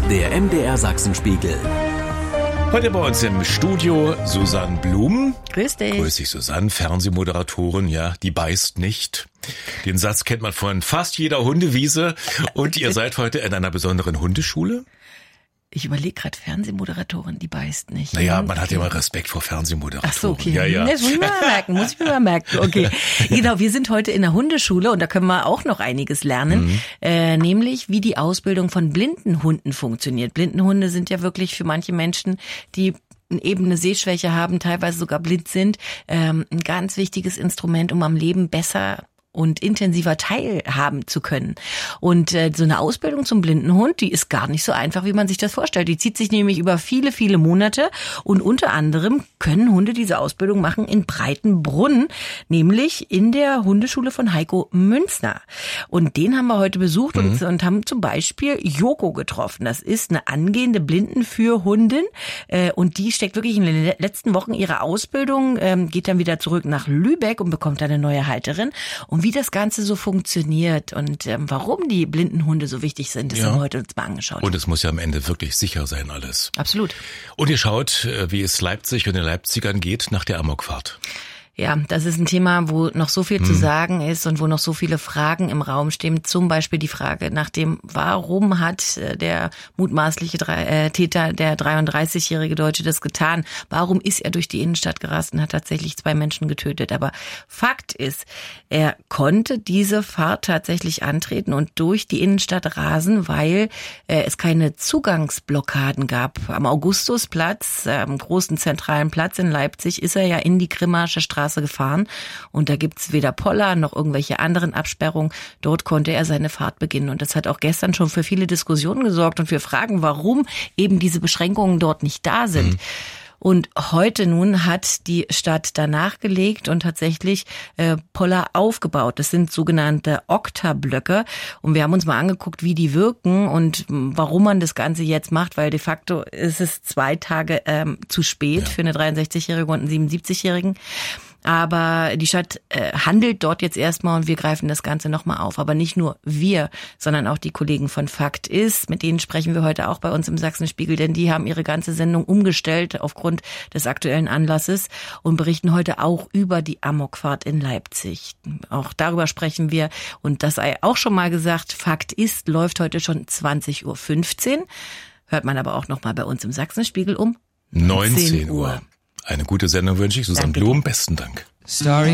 Der MDR Sachsenspiegel. Heute bei uns im Studio Susanne Blum. Grüß dich. Grüß dich, Susanne. Fernsehmoderatorin, ja, die beißt nicht. Den Satz kennt man von fast jeder Hundewiese. Und ihr seid heute in einer besonderen Hundeschule? Ich überlege gerade, Fernsehmoderatorin, die beißt nicht. Naja, man hat ja mal Respekt vor Fernsehmoderatoren. Ach so, okay. Ja. Das muss ich mir mal merken. Okay. Genau, wir sind heute in der Hundeschule und da können wir auch noch einiges lernen. Nämlich, wie die Ausbildung von blinden Hunden funktioniert. Blindenhunde sind ja wirklich für manche Menschen, die eben eine Sehschwäche haben, teilweise sogar blind sind, ein ganz wichtiges Instrument, um am Leben besser und intensiver teilhaben zu können. Und so eine Ausbildung zum Blindenhund, die ist gar nicht so einfach, wie man sich das vorstellt. Die zieht sich nämlich über viele, viele Monate und unter anderem können Hunde diese Ausbildung machen in Breitenbrunn, nämlich in der Hundeschule von Heiko Münzner. Und den haben wir heute besucht und haben zum Beispiel Joko getroffen. Das ist eine angehende Blindenführhundin und die steckt wirklich in den letzten Wochen ihrer Ausbildung, geht dann wieder zurück nach Lübeck und bekommt eine neue Halterin. Und wie das Ganze so funktioniert und warum die Blindenhunde so wichtig sind, das haben wir heute uns mal angeschaut. Und es muss ja am Ende wirklich sicher sein alles. Absolut. Und ihr schaut, wie es Leipzig und den Leipzigern geht nach der Amokfahrt. Ja, das ist ein Thema, wo noch so viel zu sagen ist und wo noch so viele Fragen im Raum stehen. Zum Beispiel die Frage nach dem, warum hat der mutmaßliche Täter, der 33-jährige Deutsche, das getan? Warum ist er durch die Innenstadt gerast und hat tatsächlich 2 Menschen getötet? Aber Fakt ist, er konnte diese Fahrt tatsächlich antreten und durch die Innenstadt rasen, weil es keine Zugangsblockaden gab. Am Augustusplatz, am großen zentralen Platz in Leipzig, ist er ja in die Grimmaische Straße gefahren und da gibt's weder Poller noch irgendwelche anderen Absperrungen. Dort konnte er seine Fahrt beginnen und das hat auch gestern schon für viele Diskussionen gesorgt und für Fragen, warum eben diese Beschränkungen dort nicht da sind. Und heute nun hat die Stadt danach gelegt und tatsächlich Poller aufgebaut. Das sind sogenannte Oktablöcke. Und wir haben uns mal angeguckt, wie die wirken und warum man das Ganze jetzt macht, weil de facto ist es 2 Tage zu spät für eine 63-Jährige und einen 77-Jährigen. Aber die Stadt handelt dort jetzt erstmal und wir greifen das Ganze nochmal auf. Aber nicht nur wir, sondern auch die Kollegen von Fakt ist. Mit denen sprechen wir heute auch bei uns im Sachsenspiegel, denn die haben ihre ganze Sendung umgestellt aufgrund des aktuellen Anlasses und berichten heute auch über die Amokfahrt in Leipzig. Auch darüber sprechen wir und das sei auch schon mal gesagt, Fakt ist, läuft heute schon 20.15 Uhr. Hört man aber auch nochmal bei uns im Sachsenspiegel um 19 Uhr. Eine gute Sendung wünsche ich. Susanne Blum, besten Dank. Story